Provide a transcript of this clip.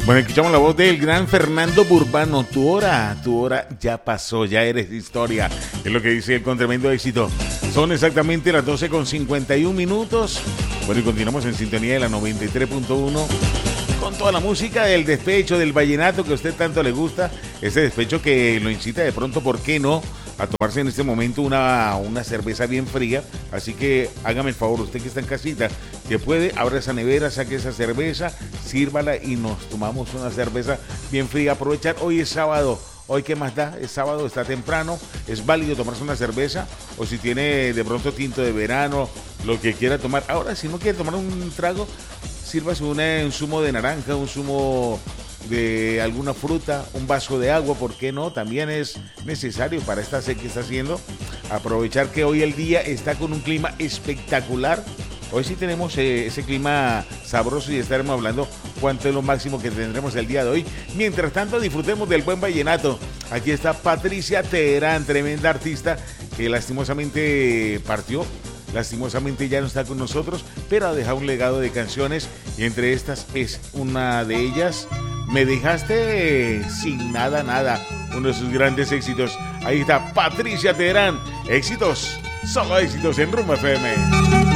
Bueno, escuchamos la voz del gran Fernando Burbano. Tu hora ya pasó, ya eres historia. Es lo que dice él con tremendo éxito. Son exactamente las 12:51. Bueno, y continuamos en sintonía de la 93.1 con toda la música del despecho, del vallenato que a usted tanto le gusta. Ese despecho que lo incita de pronto, ¿por qué no?, a tomarse en este momento una cerveza bien fría. Así que hágame el favor, usted que está en casita, que puede, abra esa nevera, saque esa cerveza, sírvala y nos tomamos una cerveza bien fría. Aprovechar, hoy es sábado. Hoy, ¿qué más da? Es sábado, está temprano, es válido tomarse una cerveza, o si tiene de pronto tinto de verano, lo que quiera tomar. Ahora, si no quiere tomar un trago, sírvase un zumo de naranja, un zumo de alguna fruta, un vaso de agua, ¿por qué no? También es necesario para esta sed que está haciendo. Aprovechar que hoy el día está con un clima espectacular. Hoy sí tenemos ese clima sabroso y estaremos hablando cuánto es lo máximo que tendremos el día de hoy. Mientras tanto, disfrutemos del buen vallenato. Aquí está Patricia Teherán, tremenda artista que lastimosamente partió. Lastimosamente ya no está con nosotros, pero ha dejado un legado de canciones y entre estas es una de ellas, Me dejaste sin nada, nada, uno de sus grandes éxitos. Ahí está Patricia Teherán, éxitos, solo éxitos en Rumba FM.